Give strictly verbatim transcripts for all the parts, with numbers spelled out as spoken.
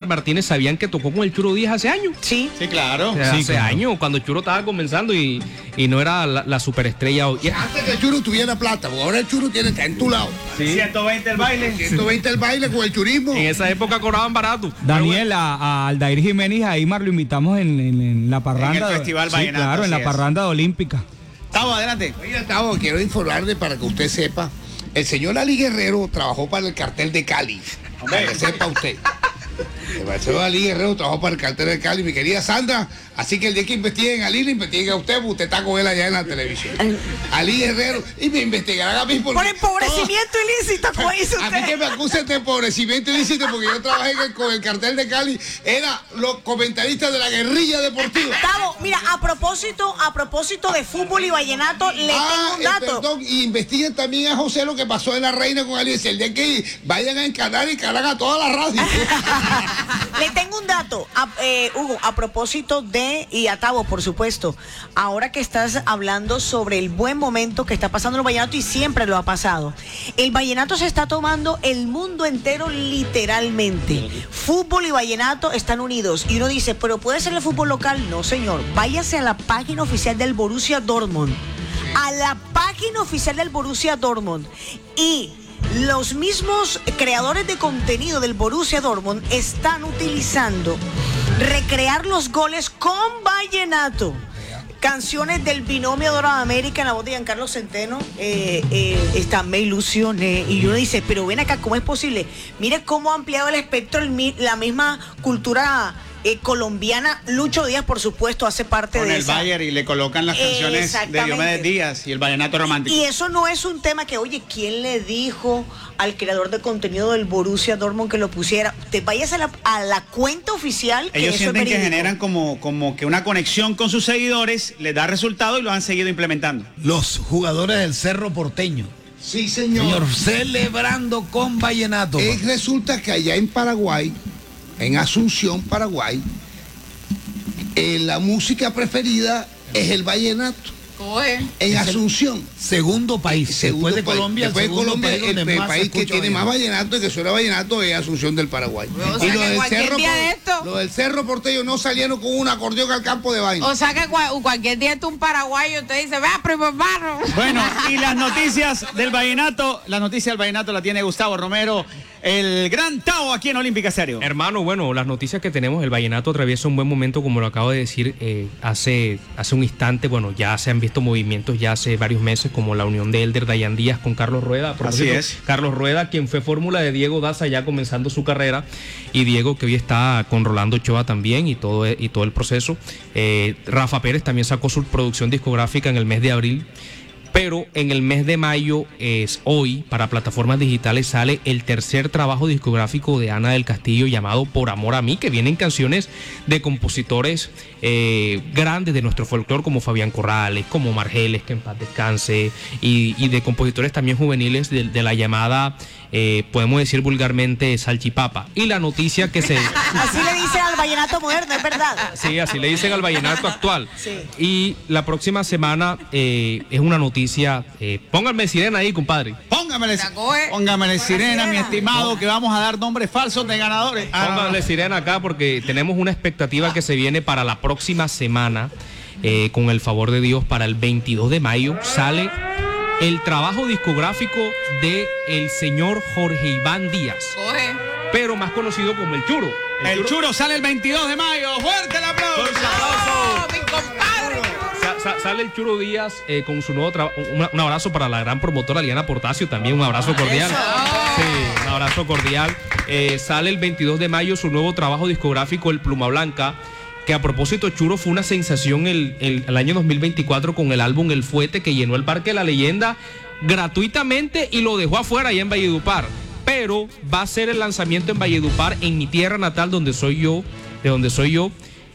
Martínez sabían que tocó con el Churo Díaz hace años. Sí. Sí, claro. O sea, sí, hace claro. años, cuando el Churo estaba comenzando y, y no era la, la superestrella hoy. Antes que el Churo tuviera plata, porque ahora el Churo tiene está en tu lado. Sí. ciento veinte el baile. ciento veinte el baile con el churismo. En esa época cobraban barato. Daniel, a, a Aldair Jiménez, ahí Mar, lo invitamos en, en, en la parranda. En el Festival sí, Vallenato, claro, en así la es. parranda de Olímpica. Estamos adelante. Oiga, Tavo, quiero informarle para que usted sepa. El señor Ali Guerrero trabajó para el cartel de Cali. Para que sepa usted. El señor Ali Guerrero trabajó para el cartel de Cali, mi querida Sandra. Así que el día que investiguen a Ali, le investiguen a usted, porque usted está con él allá en la televisión. Ali Guerrero, y me investigarán a mí por, Por empobrecimiento ilícito, como dice a usted. mí que me acusen de empobrecimiento ilícito, porque yo trabajé con- con el cartel de Cali, era los comentaristas de la guerrilla deportiva. Tavo, mira, a propósito, a propósito de fútbol y vallenato, le Ah, tengo un eh, dato. perdón, y investiguen también a José lo que pasó en la Reina con Ali. El día que vayan a encanar y encanan a toda la radio. Le tengo un dato, a- eh, Hugo, a propósito de, y a Tavo, por supuesto, ahora que estás hablando sobre el buen momento que está pasando el vallenato y siempre lo ha pasado. El vallenato se está tomando el mundo entero literalmente. Fútbol y vallenato están unidos. Y uno dice, ¿pero puede ser el fútbol local? No, señor. Váyase a la página oficial del Borussia Dortmund. A la página oficial del Borussia Dortmund. Y los mismos creadores de contenido del Borussia Dortmund están utilizando recrear los goles con vallenato. Canciones del binomio Dorado de América en la voz de Giancarlo Centeno. Eh, eh, esta me ilusioné. Y uno dice, pero ven acá, ¿cómo es posible? Mire cómo ha ampliado el espectro el mi- la misma cultura eh, colombiana. Lucho Díaz, por supuesto, hace parte Con de el esa. Bayer y le colocan las canciones de Exactamente. Diomedes Díaz y el vallenato romántico. Y eso no es un tema que, oye, ¿quién le dijo al creador de contenido del Borussia Dortmund que lo pusiera? Te vayas a la, a la cuenta oficial. Que Ellos eso sienten es que verídico. generan como, como que una conexión con sus seguidores, les da resultado y lo han seguido implementando. Los jugadores del Cerro Porteño. Sí, señor. Señor, celebrando con vallenato. Eh, resulta que allá en Paraguay, en Asunción, Paraguay, eh, la música preferida es el vallenato. Coge. En Asunción. Segundo país. Segundo después de país. Colombia, Después de segundo Colombia, país el, donde el más se país que escucha tiene más vallenato. vallenato y que suena vallenato es Asunción del Paraguay. O sea y que los del, cualquier cerro, día de esto- los del Cerro Porteño no salieron con un acordeón al campo de vaina. O sea que cua- cualquier día tú un paraguayo te dice, vea, primo hermano. Bueno, y las noticias del vallenato, la noticia del vallenato la tiene Gustavo Romero, el gran Tao aquí en Olímpica Serio. Hermano, bueno, las noticias que tenemos, el vallenato atraviesa un buen momento, como lo acabo de decir eh, hace, hace un instante. Bueno, ya se han visto movimientos ya hace varios meses, como la unión de Elder Dayan Díaz con Carlos Rueda. Por Así cierto, es. Carlos Rueda, quien fue fórmula de Diego Daza ya comenzando su carrera, y Diego que hoy está con Rolando Ochoa también y todo, y todo el proceso. Eh, Rafa Pérez también sacó su producción discográfica en el mes de abril. Pero en el mes de mayo, es hoy, para plataformas digitales, sale el tercer trabajo discográfico de Ana del Castillo llamado Por Amor a Mí, que vienen canciones de compositores eh, grandes de nuestro folclore, como Fabián Corrales, como Margeles, que en paz descanse, y, y de compositores también juveniles de, de la llamada, eh, podemos decir vulgarmente, salchipapa. Y la noticia que se... Así le dicen al vallenato moderno, es verdad. Sí, así le dicen al vallenato actual. Sí. Y la próxima semana eh, es una noticia. Eh, pónganme sirena ahí, compadre. Póngamele, La coge. póngamele La sirena, mi sirena. estimado, que vamos a dar nombres falsos de ganadores. Ah, Pónganle sirena acá porque tenemos una expectativa que se viene para la próxima semana. Eh, con el favor de Dios, para el veintidós de mayo sale el trabajo discográfico de el señor Jorge Iván Díaz, Coge. pero más conocido como el Churo. El churo sale el veintidós de mayo. ¡Fuerte el aplauso! Fuerte aplauso. ¡Oh, mi compadre! Sa- sa- sale el Churo Díaz eh, con su nuevo trabajo. Un, un abrazo para la gran promotora Liana Portacio, también un abrazo cordial. Sí, un abrazo cordial. Eh, sale el veintidós de mayo su nuevo trabajo discográfico, El Pluma Blanca, que a propósito, Churo, fue una sensación el, el, el año dos mil veinticuatro con el álbum El Fuete, que llenó el Parque de la Leyenda gratuitamente y lo dejó afuera allá en Valledupar. Pero va a ser el lanzamiento en Valledupar, en mi tierra natal, donde soy yo, de donde soy yo,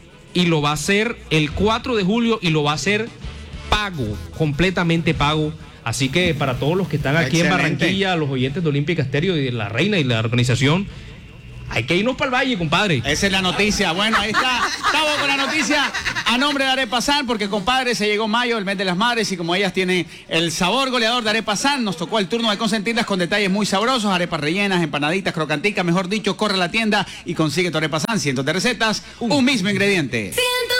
y lo va a hacer el cuatro de julio y lo va a hacer pago, completamente pago. Así que para todos los que están aquí Excelente. en Barranquilla, los oyentes de Olímpica Estéreo y de La Reina y la organización, Hay que irnos para el valle, compadre. Esa es la noticia. Bueno, ahí está. Estamos con la noticia a nombre de Arepa San, porque compadre, se llegó mayo, el mes de las madres, y como ellas tienen el sabor goleador de Arepa San, nos tocó el turno de consentirlas con detalles muy sabrosos, arepas rellenas, empanaditas, crocanticas, mejor dicho, corre a la tienda y consigue tu Arepa San, cientos de recetas, un mismo ingrediente.